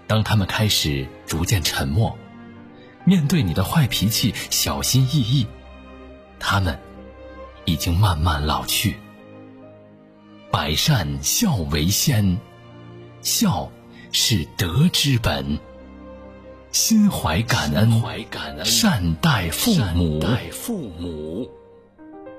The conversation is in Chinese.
当他们开始逐渐沉默，面对你的坏脾气小心翼翼，他们已经慢慢老去。百善孝为先，孝是德之本。心怀感恩，善待父母。